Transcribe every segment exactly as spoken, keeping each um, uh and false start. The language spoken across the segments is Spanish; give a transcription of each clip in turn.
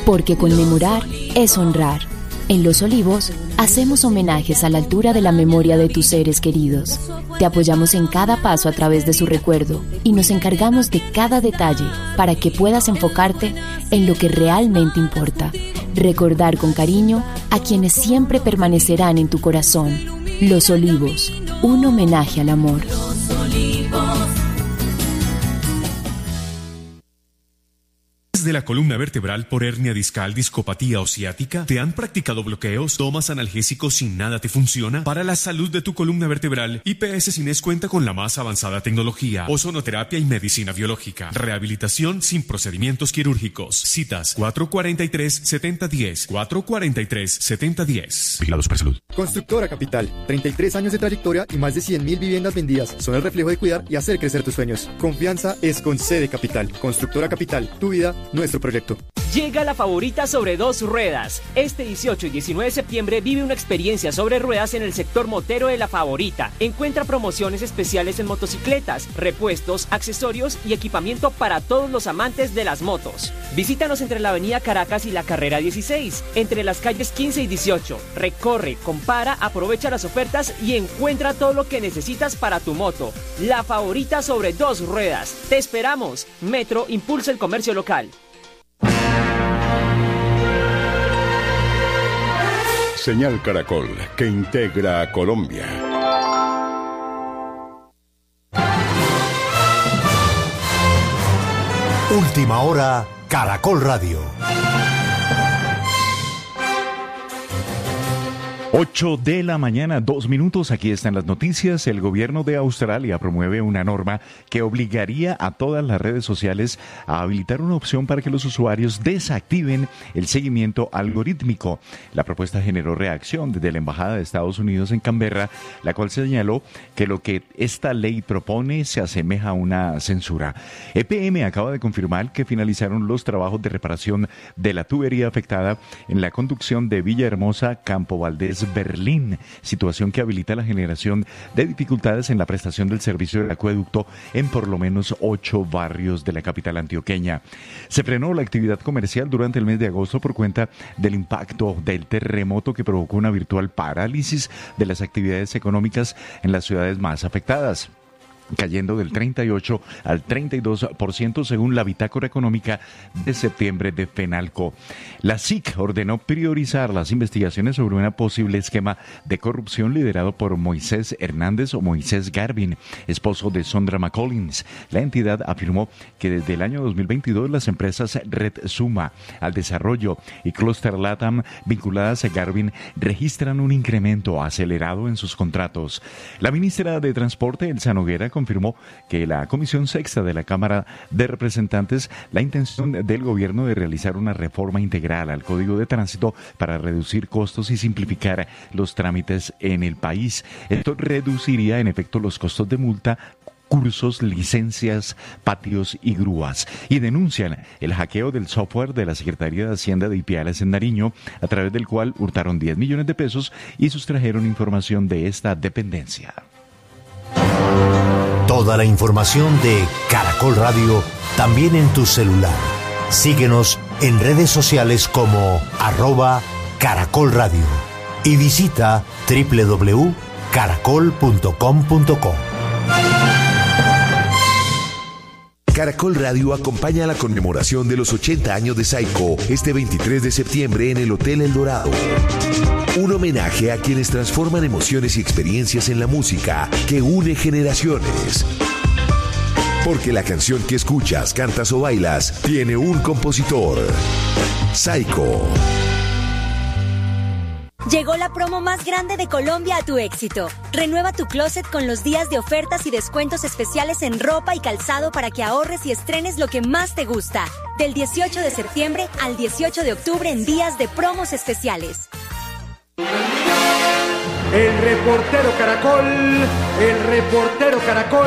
Porque conmemorar es honrar. En Los Olivos, hacemos homenajes a la altura de la memoria de tus seres queridos. Te apoyamos en cada paso a través de su recuerdo y nos encargamos de cada detalle para que puedas enfocarte en lo que realmente importa. Recordar con cariño a quienes siempre permanecerán en tu corazón. Los Olivos, un homenaje al amor. Los Olivos. De la columna vertebral por hernia discal, discopatía o ciática, ¿te han practicado bloqueos? ¿Tomas analgésicos y nada te funciona? Para la salud de tu columna vertebral, I P S Cines cuenta con la más avanzada tecnología, ozonoterapia y medicina biológica. Rehabilitación sin procedimientos quirúrgicos. Citas cuatro cuatro tres, siete cero uno cero, cuatro cuatro tres, siete cero uno cero. Vigilados para salud. Constructora Capital, treinta y tres años de trayectoria y más de cien mil viviendas vendidas. Son el reflejo de cuidar y hacer crecer tus sueños. Confianza es con C de Capital. Constructora Capital, tu vida, nuestro proyecto. Llega la Favorita sobre dos ruedas. Este dieciocho y diecinueve de septiembre vive una experiencia sobre ruedas en el sector motero de La Favorita. Encuentra promociones especiales en motocicletas, repuestos, accesorios y equipamiento para todos los amantes de las motos. Visítanos entre la avenida Caracas y la carrera dieciséis, entre las calles quince y dieciocho. Recorre, compara, aprovecha las ofertas y encuentra todo lo que necesitas para tu moto. La Favorita sobre dos ruedas. ¡Te esperamos! Metro impulsa el comercio local. Señal Caracol, que integra a Colombia. Última hora, Caracol Radio. ocho de la mañana, dos minutos, aquí están las noticias. El gobierno de Australia promueve una norma que obligaría a todas las redes sociales a habilitar una opción para que los usuarios desactiven el seguimiento algorítmico. La propuesta generó reacción desde la Embajada de Estados Unidos en Canberra, la cual señaló que lo que esta ley propone se asemeja a una censura. E P M acaba de confirmar que finalizaron los trabajos de reparación de la tubería afectada en la conducción de Villahermosa, Campo Valdés, Berlín, situación que habilita la generación de dificultades en la prestación del servicio del acueducto en por lo menos ocho barrios de la capital antioqueña. Se frenó la actividad comercial durante el mes de agosto por cuenta del impacto del terremoto que provocó una virtual parálisis de las actividades económicas en las ciudades más afectadas, cayendo del treinta y ocho al treinta y dos por ciento según la bitácora económica de septiembre de FENALCO. La S I C ordenó priorizar las investigaciones sobre un posible esquema de corrupción liderado por Moisés Hernández o Moisés Garvin, esposo de Sondra McCollins. La entidad afirmó que desde el año dos mil veintidós las empresas Red Suma al Desarrollo y Cluster Latam vinculadas a Garvin registran un incremento acelerado en sus contratos. La ministra de Transporte, Elsa Noguera, confirmó que la Comisión Sexta de la Cámara de Representantes la intención del gobierno de realizar una reforma integral al Código de Tránsito para reducir costos y simplificar los trámites en el país. Esto reduciría en efecto los costos de multa, cursos, licencias, patios y grúas. Y denuncian el hackeo del software de la Secretaría de Hacienda de Ipiales en Nariño, a través del cual hurtaron diez millones de pesos y sustrajeron información de esta dependencia. Toda la información de Caracol Radio también en tu celular. Síguenos en redes sociales como arroba Caracol Radio y visita doble u doble u doble u punto caracol punto com punto co. Caracol Radio acompaña la conmemoración de los ochenta años de Saiko este veintitrés de septiembre en el Hotel El Dorado. Un homenaje a quienes transforman emociones y experiencias en la música que une generaciones. Porque la canción que escuchas, cantas o bailas tiene un compositor. Saiko. Llegó la promo más grande de Colombia a tu éxito. Renueva tu closet con los días de ofertas y descuentos especiales en ropa y calzado para que ahorres y estrenes lo que más te gusta. Del dieciocho de septiembre al dieciocho de octubre en días de promos especiales. El reportero Caracol, el reportero Caracol.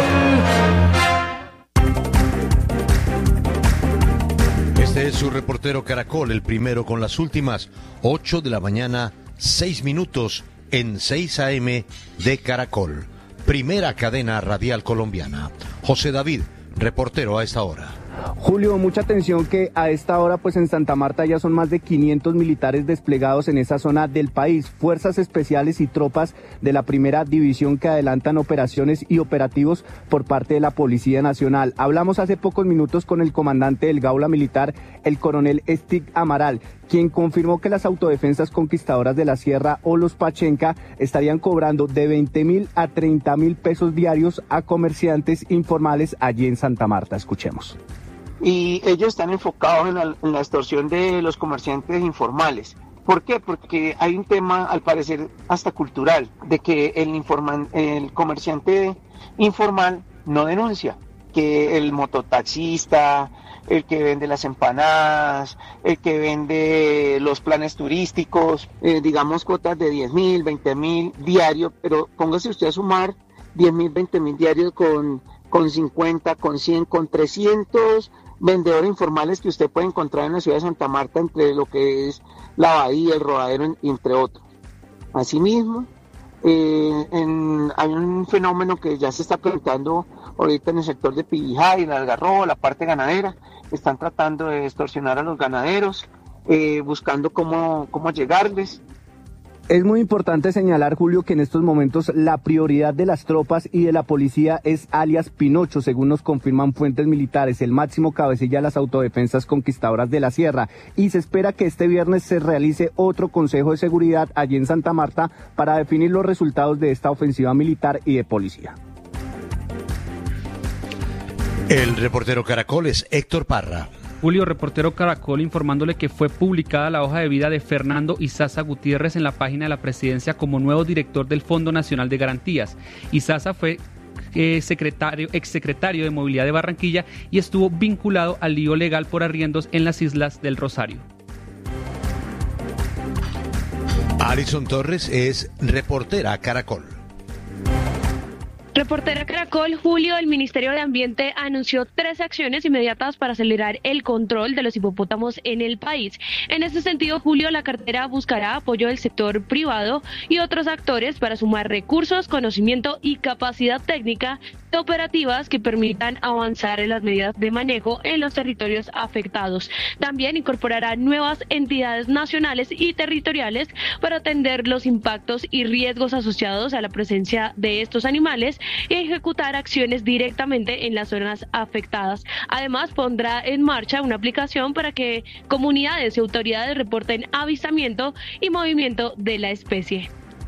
Este es su reportero Caracol, el primero con las últimas. ocho de la mañana, seis minutos en seis a eme de Caracol. Primera cadena radial colombiana. José David, reportero a esta hora. Julio, mucha atención que a esta hora pues en Santa Marta ya son más de quinientos militares desplegados en esa zona del país, fuerzas especiales y tropas de la primera división que adelantan operaciones y operativos por parte de la Policía Nacional. Hablamos hace pocos minutos con el comandante del Gaula Militar, el coronel Stig Amaral, quien confirmó que las autodefensas conquistadoras de la Sierra o los Pachenca estarían cobrando de veinte mil a treinta mil pesos diarios a comerciantes informales allí en Santa Marta. Escuchemos. Y ellos están enfocados en la, en la extorsión de los comerciantes informales. ¿Por qué? Porque hay un tema, al parecer, hasta cultural, de que el, informan, el comerciante informal no denuncia, que el mototaxista, el que vende las empanadas, el que vende los planes turísticos, eh, digamos cuotas de diez mil, veinte mil diario, pero póngase usted a sumar diez mil, veinte mil diarios con, con cincuenta, con cien, con trescientos vendedores informales que usted puede encontrar en la ciudad de Santa Marta, entre lo que es la Bahía, el Rodadero, entre otros. Asimismo, eh, en, hay un fenómeno que ya se está presentando ahorita en el sector de Pibijay, en Algarrobo, la parte ganadera. Están tratando de extorsionar a los ganaderos, eh, buscando cómo, cómo llegarles. Es muy importante señalar, Julio, que en estos momentos la prioridad de las tropas y de la policía es alias Pinocho, según nos confirman fuentes militares, el máximo cabecilla de las autodefensas conquistadoras de la Sierra. Y se espera que este viernes se realice otro Consejo de Seguridad allí en Santa Marta para definir los resultados de esta ofensiva militar y de policía. El reportero Caracol es Héctor Parra. Julio, reportero Caracol, informándole que fue publicada la hoja de vida de Fernando Izaza Gutiérrez en la página de la presidencia como nuevo director del Fondo Nacional de Garantías. Izaza fue eh, secretario, exsecretario de Movilidad de Barranquilla y estuvo vinculado al lío legal por arriendos en las Islas del Rosario. Alison Torres es reportera Caracol. Reportera Caracol, Julio, el Ministerio de Ambiente anunció tres acciones inmediatas para acelerar el control de los hipopótamos en el país. En este sentido, Julio, la cartera buscará apoyo del sector privado y otros actores para sumar recursos, conocimiento y capacidad técnica operativas que permitan avanzar en las medidas de manejo en los territorios afectados. También incorporará nuevas entidades nacionales y territoriales para atender los impactos y riesgos asociados a la presencia de estos animales y ejecutar acciones directamente en las zonas afectadas. Además, pondrá en marcha una aplicación para que comunidades y autoridades reporten avistamiento y movimiento de la especie.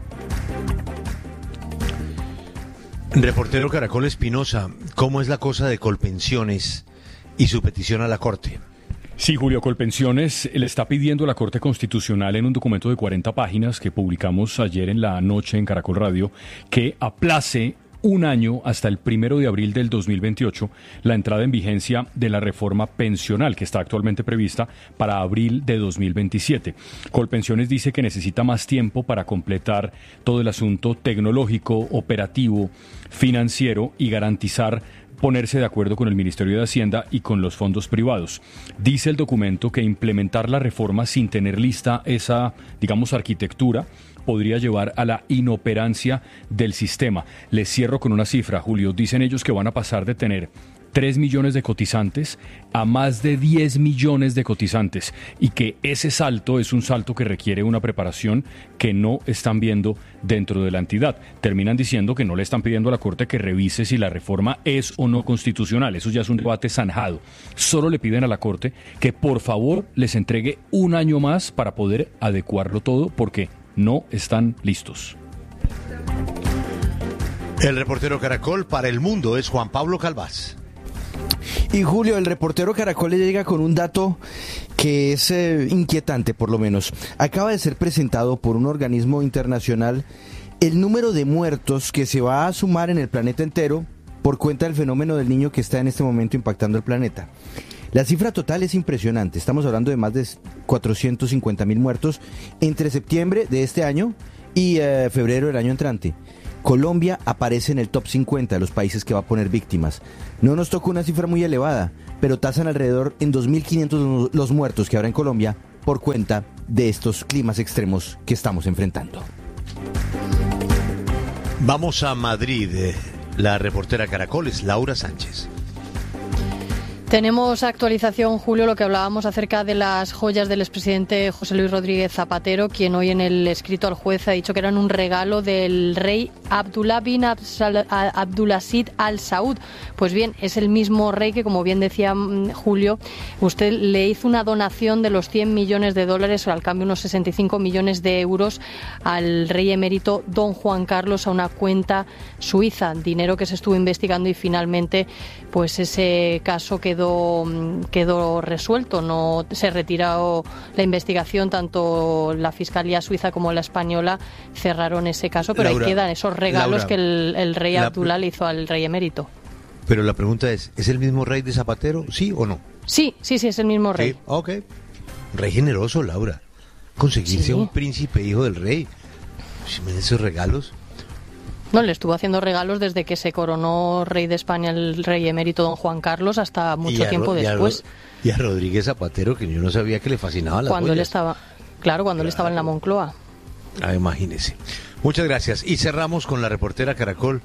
Reportero Caracol Espinosa, ¿cómo es la cosa de Colpensiones y su petición a la Corte? Sí, Julio, Colpensiones le está pidiendo a la Corte Constitucional en un documento de cuarenta páginas que publicamos ayer en la noche en Caracol Radio que aplace un año hasta el primero de abril del dos mil veintiocho la entrada en vigencia de la reforma pensional que está actualmente prevista para abril de dos mil veintisiete. Colpensiones dice que necesita más tiempo para completar todo el asunto tecnológico, operativo, financiero y garantizar ponerse de acuerdo con el Ministerio de Hacienda y con los fondos privados. Dice el documento que implementar la reforma sin tener lista esa, digamos, arquitectura podría llevar a la inoperancia del sistema. Les cierro con una cifra, Julio. Dicen ellos que van a pasar de tener tres millones de cotizantes a más de diez millones de cotizantes y que ese salto es un salto que requiere una preparación que no están viendo dentro de la entidad. Terminan diciendo que no le están pidiendo a la Corte que revise si la reforma es o no constitucional. Eso ya es un debate zanjado. Solo le piden a la Corte que por favor les entregue un año más para poder adecuarlo todo porque no están listos. El reportero Caracol para el mundo es Juan Pablo Calvás. Y Julio, el reportero Caracol le llega con un dato que es eh, inquietante por lo menos. Acaba de ser presentado por un organismo internacional el número de muertos que se va a sumar en el planeta entero por cuenta del fenómeno del niño que está en este momento impactando el planeta. La cifra total es impresionante, estamos hablando de más de cuatrocientos cincuenta mil muertos entre septiembre de este año y eh, febrero del año entrante. Colombia aparece en el top cincuenta de los países que va a poner víctimas. No nos toca una cifra muy elevada, pero tasan alrededor en dos mil quinientos los muertos que habrá en Colombia por cuenta de estos climas extremos que estamos enfrentando. Vamos a Madrid. La reportera Caracol es Laura Sánchez. Tenemos actualización, Julio, lo que hablábamos acerca de las joyas del expresidente José Luis Rodríguez Zapatero, quien hoy en el escrito al juez ha dicho que eran un regalo del rey Abdullah bin Abdulaziz Al Saud. Pues bien, es el mismo rey que, como bien decía Julio, usted le hizo una donación de los cien millones de dólares, al cambio unos sesenta y cinco millones de euros, al rey emérito don Juan Carlos a una cuenta suiza, dinero que se estuvo investigando y finalmente pues ese caso quedó quedó resuelto, no se retiró la investigación, tanto la Fiscalía suiza como la española cerraron ese caso, pero Laura, ahí quedan esos regalos Laura, que el, el rey la, Abdullah le hizo al rey emérito. Pero la pregunta es, ¿es el mismo rey de Zapatero, sí o no? Sí, sí, sí, es el mismo rey. Sí, ok. Rey generoso, Laura. Conseguirse sí. un príncipe hijo del rey. Si me da esos regalos... No, le estuvo haciendo regalos desde que se coronó rey de España el rey emérito don Juan Carlos hasta mucho tiempo y después. Y a Rodríguez Zapatero, que yo no sabía que le fascinaba las Cuando joyas. él estaba, claro, cuando claro. él estaba en la Moncloa. Ah, imagínese. Muchas gracias. Y cerramos con la reportera Caracol,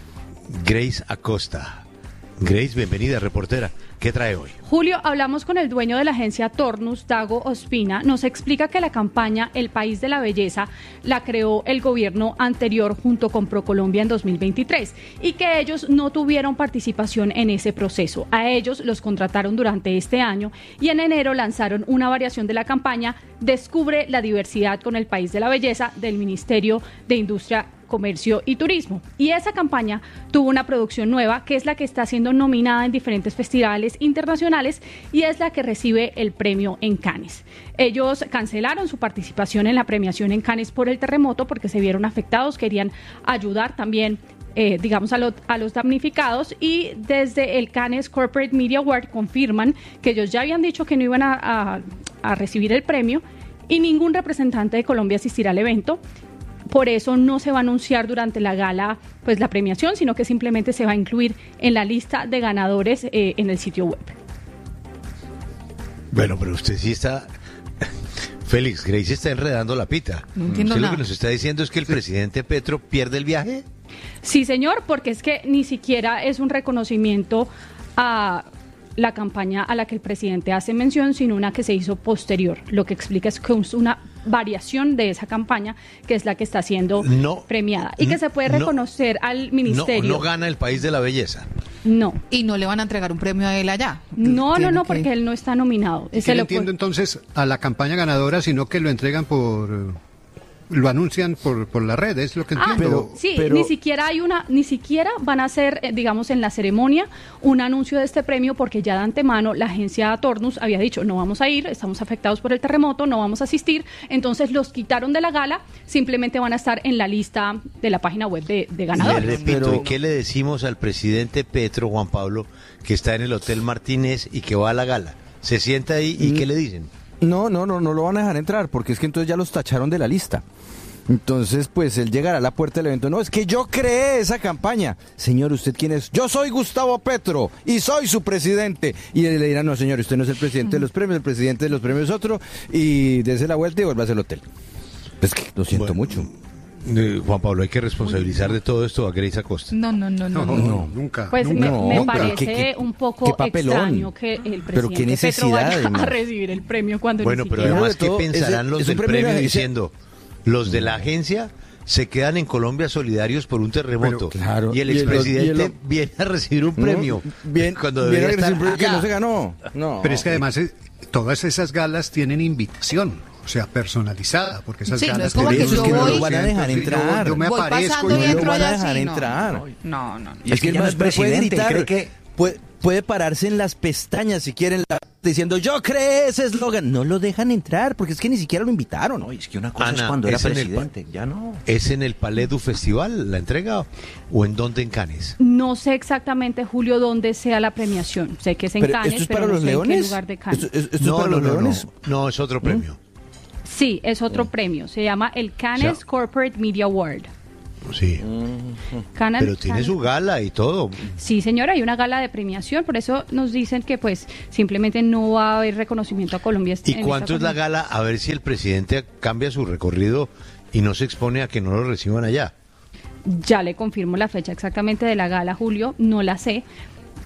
Grace Acosta. Grace, bienvenida, reportera. ¿Qué trae hoy? Julio, hablamos con el dueño de la agencia Tornus, Dago Ospina. Nos explica que la campaña El País de la Belleza la creó el gobierno anterior junto con ProColombia en dos mil veintitrés y que ellos no tuvieron participación en ese proceso. A ellos los contrataron durante este año y en enero lanzaron una variación de la campaña Descubre la diversidad con el País de la Belleza del Ministerio de Industria, Comercio y Turismo. Y esa campaña tuvo una producción nueva que es la que está siendo nominada en diferentes festivales internacionales y es la que recibe el premio en Cannes. Ellos cancelaron su participación en la premiación en Cannes por el terremoto porque se vieron afectados, querían ayudar también Eh, digamos a, lo, a los damnificados, y desde el Cannes Corporate Media Award confirman que ellos ya habían dicho que no iban a, a, a recibir el premio y ningún representante de Colombia asistirá al evento. Por eso no se va a anunciar durante la gala pues la premiación, sino que simplemente se va a incluir en la lista de ganadores eh, en el sitio web. Bueno, pero usted sí está... Félix, Grace está enredando la pita. No entiendo ¿Usted nada. Lo que nos está diciendo es que el presidente Petro pierde el viaje? Sí, señor, porque es que ni siquiera es un reconocimiento a la campaña a la que el presidente hace mención, sino una que se hizo posterior. Lo que explica es que es una variación de esa campaña que es la que está siendo no, premiada y que se puede reconocer no, al ministerio. No, no gana el País de la Belleza. No. Y no le van a entregar un premio a él allá. No, no, no, que... porque él no está nominado. ¿Y que le entiendo puede... entonces a la campaña ganadora, sino que lo entregan por... lo anuncian por, por la red, es lo que entiendo. Ah, pero, sí, pero... ni siquiera hay una, ni siquiera van a hacer, eh, digamos, en la ceremonia un anuncio de este premio, porque ya de antemano la agencia Tornus había dicho, no vamos a ir, estamos afectados por el terremoto, no vamos a asistir, entonces los quitaron de la gala, simplemente van a estar en la lista de la página web de, de ganadores. Le repito, pero... ¿y qué le decimos al presidente Petro, Juan Pablo, que está en el Hotel Martínez y que va a la gala? ¿Se sienta ahí y mm. qué le dicen? No, no, no, no lo van a dejar entrar, porque es que entonces ya los tacharon de la lista. Entonces, pues, él llegará a la puerta del evento. No, es que yo creé esa campaña. Señor, ¿usted quién es? Yo soy Gustavo Petro y soy su presidente. Y él le dirá, no, señor, usted no es el presidente de los premios, el presidente de los premios es otro, y dése la vuelta y vuelva al hotel. Es que lo siento bueno, mucho. Eh, Juan Pablo, hay que responsabilizar de todo esto a Grace Acosta. No, no, no, no, no, no, no nunca. Pues nunca. me, me No, parece ¿qué, qué, un poco extraño que el presidente Petro vaya a recibir el premio cuando bueno, ni pero siquiera... además, ¿qué pensarán ese, los es del premio premio de... diciendo? Los de la agencia se quedan en Colombia solidarios por un terremoto. Pero, claro, y el expresidente y el, viene a recibir un premio. No, bien, cuando viene debería a recibir estar un premio que no se ganó. No. Pero es que además eh, todas esas galas tienen invitación, o sea, personalizada, porque esas sí, galas no es como que yo no voy, lo van a dejar entrar. Yo, yo me voy aparezco y no lo van a dejar así, entrar. No, no, no. Y es, es que, que él no es presidente, puede gritar, que puede, puede pararse en las pestañas si quieren la, diciendo yo creé ese eslogan. No lo dejan entrar porque es que ni siquiera lo invitaron. No, es que una cosa Ana, es cuando era es presidente, el, ya no. ¿Es en el Palais du Festival la entrega o en dónde en Cannes? No sé exactamente, Julio, dónde sea la premiación. Sé que es en pero Cannes, ¿esto es pero para no los sé leones? en qué lugar de Cannes. ¿Esto, esto no, es para no, los no, leones? No, no, es otro premio. Sí, es otro ¿Mm? premio. Se llama el Cannes sí. Corporate Media Award. Sí. Cannes, pero tiene Cannes. su gala y todo. Sí, señora, hay una gala de premiación, por eso nos dicen que pues simplemente no va a haber reconocimiento a Colombia. ¿Y cuánto es la gala? A ver si el presidente cambia su recorrido y no se expone a que no lo reciban allá. Ya le confirmo la fecha exactamente de la gala, Julio, no la sé,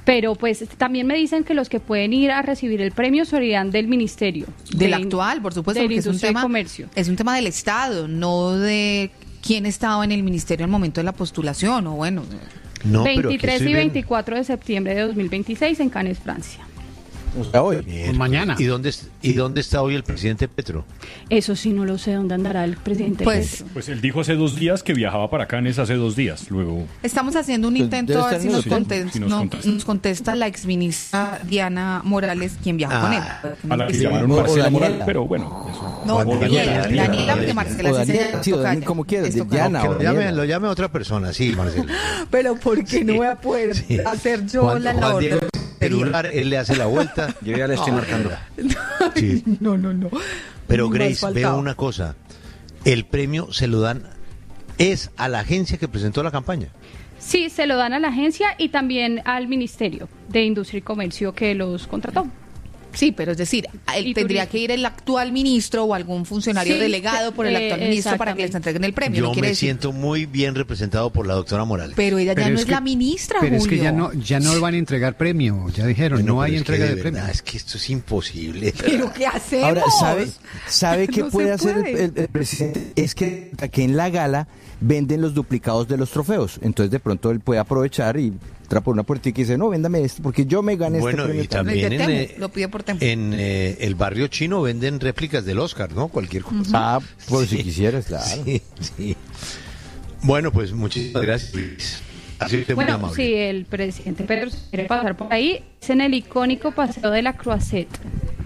Pero pues también me dicen que los que pueden ir a recibir el premio serían del ministerio. Del de, actual, por supuesto, del porque es un Industria y tema, Comercio. es un tema del Estado, no de quién estaba en el ministerio al momento de la postulación, o bueno. No, veintitrés y viendo... veinticuatro de septiembre de dos mil veintiséis en Cannes, Francia. O sea, hoy. Mañana. ¿Y dónde, ¿Y dónde está hoy el presidente Petro? Eso sí, no lo sé dónde andará el presidente Pues, Petro. Pues él dijo hace dos días que viajaba para Cannes hace dos días. Luego. Estamos haciendo un Pues intento debe a ver estar si en nos, el hotel. contesta, Si nos no, contesta. nos contesta la exministra Diana Morales, quien viaja Ah, con él. A la que Sí. llamaron O Marcela Daniela. Moral, pero bueno. Eso. No, O Daniela, Daniela, Daniela, Daniela. porque Marcela O sí Daniela, se sí, o toca- Daniela, como quieras, es de tocar. Diana. Que lo Daniela. llame, lo llame a otra persona, sí, Marcelo. Pero ¿por qué no voy a poder Sí. hacer yo Juan, la Juan labor? Diego, celular, él le hace la vuelta. Yo ya le estoy No, marcando. Sí. No, no, no. Pero Ni más Grace, faltaba. veo una cosa. El premio se lo dan es a la agencia que presentó la campaña. Sí, se lo dan a la agencia y también al Ministerio de Industria y Comercio que los contrató. Sí, pero es decir, él Y tendría turismo. que ir el actual ministro o algún funcionario Sí, delegado por el eh, actual ministro para que les entreguen el premio. Yo no me quiere decir. siento muy bien representado por la doctora Morales. Pero ella ya Pero no es es, que- la ministra, Pero Julio. es que ya no, ya no van a entregar premio, ya dijeron, Bueno, no hay pero es que entrega de, de premio. verdad, es que esto es imposible. ¿Pero qué hacemos? Ahora, ¿sabe, sabe qué No se puede hacer el, puede. el- el presidente? Es que, que en la gala venden los duplicados de los trofeos. Entonces, de pronto, él puede aprovechar y entra por una puertica y dice, no, véndame este, porque yo me gané Bueno, este premio. y también en, Temu, eh, lo pidió por Temu. en eh, el barrio chino venden réplicas del Oscar, ¿no? Cualquier cosa. Ah, por Sí. si quisieras, claro. Sí, sí. Bueno, pues muchísimas gracias. Ha sido usted muy Bueno, amable. si el presidente Petro se quiere pasar por ahí, es en el icónico paseo de la Croisette.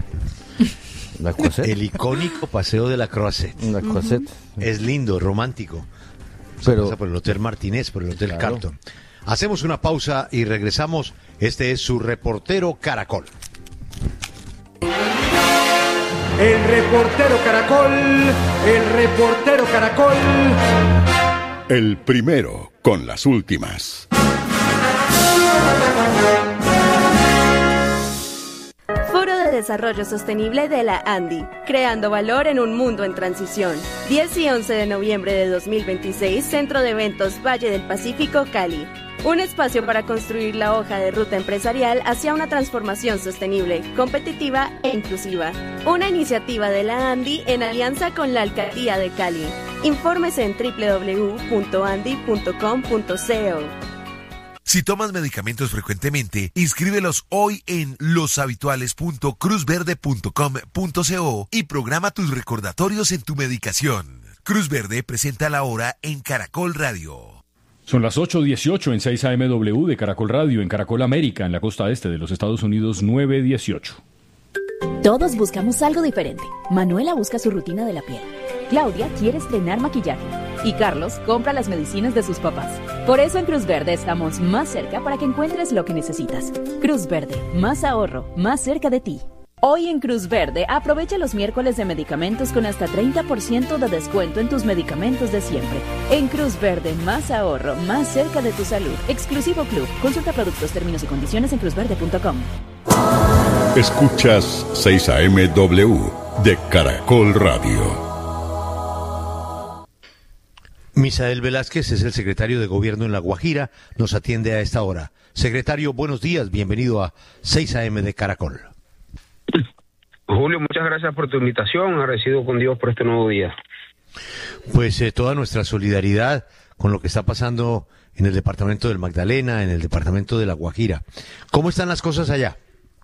La Croisette. El icónico paseo de la Croisette. La Croisette. Es lindo, romántico. Se Pero- pasa por el Hotel Martínez, por el Hotel Claro. Carlton. Hacemos una pausa y regresamos. Este es su reportero Caracol. El reportero Caracol, el reportero Caracol. El primero con las últimas. Foro de Desarrollo Sostenible de la ANDI, creando valor en un mundo en transición. diez y once de noviembre de dos mil veintiséis, Centro de Eventos Valle del Pacífico, Cali. Un espacio para construir la hoja de ruta empresarial hacia una transformación sostenible, competitiva e inclusiva. Una iniciativa de la ANDI en alianza con la Alcaldía de Cali. Infórmese en doble u doble u doble u punto andi punto com punto co. Si tomas medicamentos frecuentemente, inscríbelos hoy en loshabituales punto cruz verde punto com punto co y programa tus recordatorios en tu medicación. Cruz Verde presenta la hora en Caracol Radio. Son las ocho dieciocho en seis A M W de Caracol Radio, en Caracol América, en la costa este de los Estados Unidos, nueve dieciocho. Todos buscamos algo diferente. Manuela busca su rutina de la piel. Claudia quiere estrenar maquillaje. Y Carlos compra las medicinas de sus papás. Por eso en Cruz Verde estamos más cerca para que encuentres lo que necesitas. Cruz Verde, más ahorro, más cerca de ti. Hoy en Cruz Verde, aprovecha los miércoles de medicamentos con hasta treinta por ciento de descuento en tus medicamentos de siempre. En Cruz Verde, más ahorro, más cerca de tu salud. Exclusivo Club. Consulta productos, términos y condiciones en cruz verde punto com. Escuchas seis A M W de Caracol Radio. Misael Velázquez es el secretario de Gobierno en La Guajira. Nos atiende a esta hora. Secretario, buenos días. Bienvenido a seis A M de Caracol. Julio, muchas gracias por tu invitación, agradecido con Dios por este nuevo día. Pues eh, toda nuestra solidaridad con lo que está pasando en el departamento del Magdalena, en el departamento de La Guajira. ¿Cómo están las cosas allá?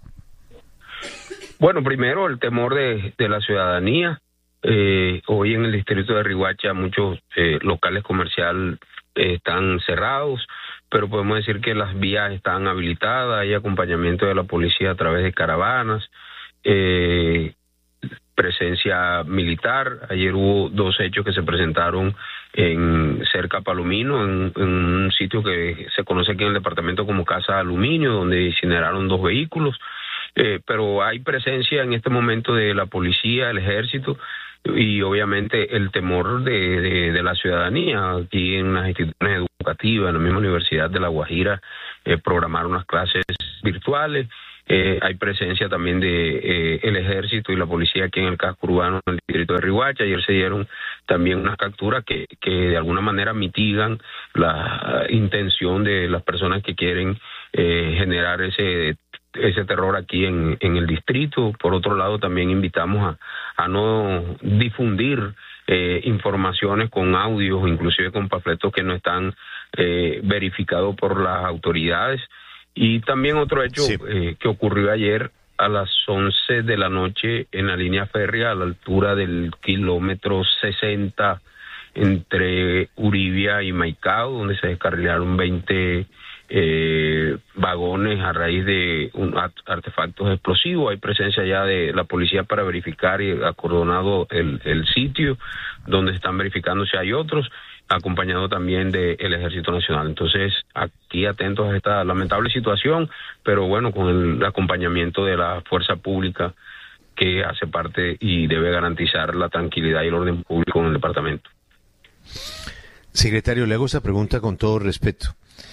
Bueno, primero el temor de, de la ciudadanía. Eh, hoy en el distrito de Riohacha muchos eh, locales comerciales eh, están cerrados, pero podemos decir que las vías están habilitadas, hay acompañamiento de la policía a través de caravanas. Eh, presencia militar. Ayer hubo dos hechos que se presentaron en cerca a Palomino, en, en un sitio que se conoce aquí en el departamento como Casa de Aluminio, donde incineraron dos vehículos. Eh, pero hay presencia en este momento de la policía, el ejército y obviamente el temor de, de, de la ciudadanía. Aquí en las instituciones educativas, en la misma Universidad de La Guajira, eh, programaron unas clases virtuales. Eh, hay presencia también de eh, el ejército y la policía aquí en el casco urbano del distrito de Riohacha. Ayer se dieron también unas capturas que, que de alguna manera mitigan la intención de las personas que quieren eh, generar ese ese terror aquí en, en el distrito. Por otro lado, también invitamos a, a no difundir eh, informaciones con audios, inclusive con panfletos que no están eh, verificados por las autoridades. Y también otro hecho sí. eh, que ocurrió ayer a las once de la noche en la línea férrea a la altura del kilómetro sesenta entre Uribia y Maicao, donde se descarrilaron veinte eh, vagones a raíz de un artefactos explosivos. Hay presencia ya de la policía para verificar y acordonado el, el sitio donde están verificando si hay otros, acompañado también del Ejército Nacional. Entonces, aquí atentos a esta lamentable situación, pero bueno, con el acompañamiento de la fuerza pública que hace parte y debe garantizar la tranquilidad y el orden público en el departamento. Secretario, le hago esta pregunta con todo respeto.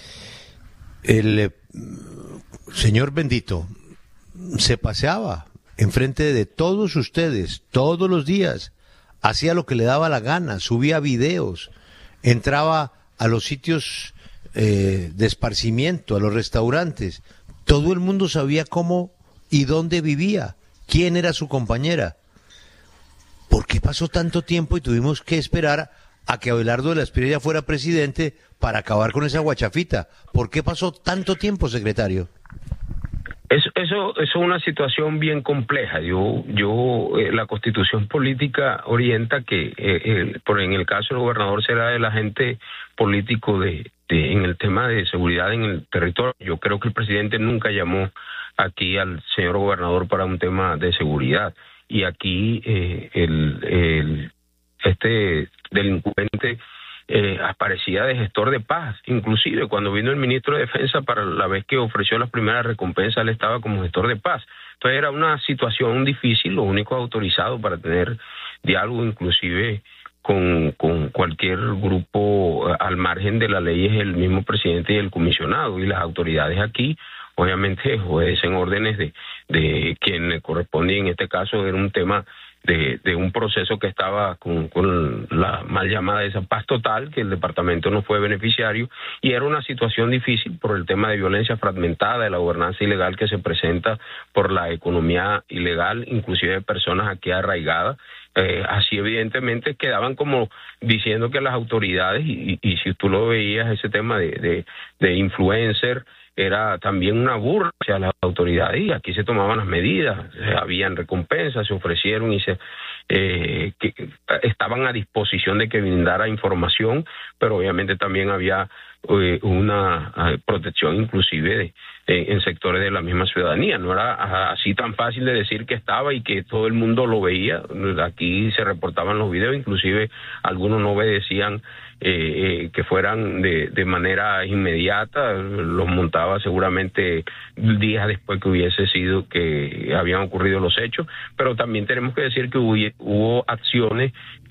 El eh, señor Bendito se paseaba enfrente de todos ustedes todos los días, hacía lo que le daba la gana, subía videos, entraba a los sitios eh, de esparcimiento, a los restaurantes. Todo el mundo sabía cómo y dónde vivía, quién era su compañera. ¿Por qué pasó tanto tiempo y tuvimos que esperar a que Abelardo de la Espriella fuera presidente para acabar con esa guachafita? ¿Por qué pasó tanto tiempo, secretario? Eso, eso, eso es una situación bien compleja. Yo, yo, eh, la Constitución política orienta que, eh, el, por en el caso del gobernador será el agente político de, de, en el tema de seguridad en el territorio. Yo creo que el presidente nunca llamó aquí al señor gobernador para un tema de seguridad. Y aquí eh, el, el este delincuente eh, aparecía de gestor de paz. Inclusive cuando vino el ministro de Defensa para la vez que ofreció las primeras recompensas, él estaba como gestor de paz. Entonces era una situación difícil. Lo único autorizado para tener diálogo inclusive con, con cualquier grupo eh, al margen de la ley es el mismo presidente y el comisionado, y las autoridades aquí obviamente obedecen órdenes de, de quien le correspondía. En este caso era un tema De, de un proceso que estaba con, con la mal llamada esa paz total, que el departamento no fue beneficiario, y era una situación difícil por el tema de violencia fragmentada, de la gobernanza ilegal que se presenta por la economía ilegal, inclusive de personas aquí arraigadas. Eh, así evidentemente quedaban como diciendo que las autoridades, y, y, y si tú lo veías, ese tema de, de, de influencer, era también una burla hacia las autoridades, y aquí se tomaban las medidas, eh, habían recompensas, se ofrecieron y se eh, que estaban a disposición de que brindara información, pero obviamente también había eh, una eh, protección inclusive de, eh, en sectores de la misma ciudadanía. No era así tan fácil de decir que estaba y que todo el mundo lo veía. Aquí se reportaban los videos, inclusive algunos no obedecían Eh, eh, que fueran de, de manera inmediata, los montaba seguramente días después que hubiese sido que habían ocurrido los hechos, pero también tenemos que decir que hubo, hubo acciones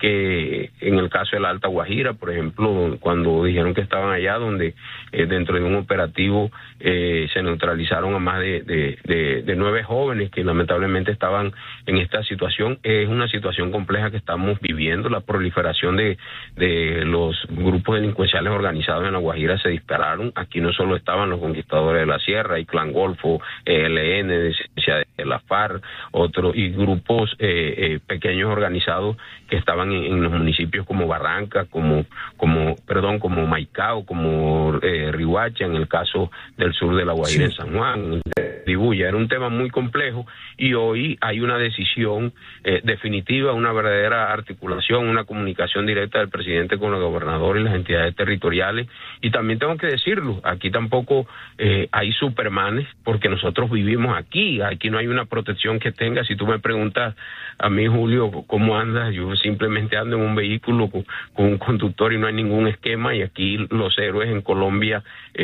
que en el caso de la Alta Guajira, por ejemplo, cuando dijeron que estaban allá, donde eh, dentro de un operativo eh, se neutralizaron a más de, de, de, de nueve jóvenes que lamentablemente estaban en esta situación. Es una situación compleja que estamos viviendo. La proliferación de, de los grupos delincuenciales organizados en La Guajira se dispararon. Aquí no solo estaban los Conquistadores de la Sierra y Clan Golfo, E L N, de la FARC, otros y grupos eh, eh, pequeños organizados que estaban en, en los municipios como Barranca, como como perdón, como Maicao, como eh, Riohacha, en el caso del sur de La Guajira, sí, en San Juan, en Dibuya. Era un tema muy complejo, y hoy hay una decisión eh, definitiva, una verdadera articulación, una comunicación directa del presidente con el gobernador y las entidades territoriales. Y también tengo que decirlo, aquí tampoco eh, hay supermanes, porque nosotros vivimos aquí, aquí no hay una protección que tenga. Si tú me preguntas a mí, Julio, ¿cómo andas? Yo simplemente ando en un vehículo con, con un conductor y no hay ningún esquema, y aquí los héroes en Colombia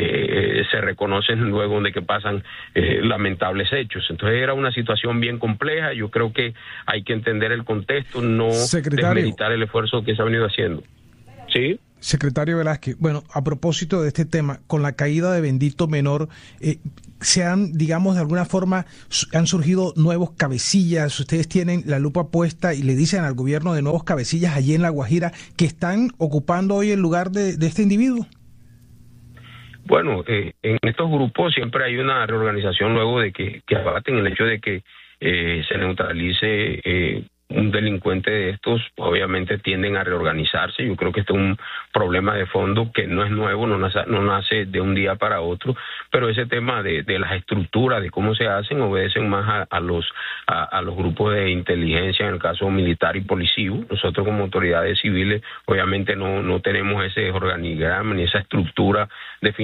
eh, se reconocen luego de que pasan eh, lamentables hechos. Entonces era una situación bien compleja. Yo creo que hay que entender el contexto, no desmeritar el esfuerzo que se ha venido haciendo. Sí. Secretario Velázquez, bueno, a propósito de este tema, con la caída de Bendito Menor, eh, se han, digamos, de alguna forma, han surgido nuevos cabecillas. Ustedes tienen la lupa puesta y le dicen al gobierno de nuevos cabecillas allí en La Guajira que están ocupando hoy el lugar de, de este individuo. bueno, eh, en estos grupos siempre hay una reorganización luego de que, que abaten el hecho de que eh, se neutralice eh, un delincuente de estos, obviamente tienden a reorganizarse. Yo creo que este es un problema de fondo que no es nuevo, no nace, no nace de un día para otro, pero ese tema de, de las estructuras, de cómo se hacen, obedecen más a, a los a, a los grupos de inteligencia, en el caso militar y policivo. Nosotros como autoridades civiles obviamente no, no tenemos ese organigrama ni esa estructura definida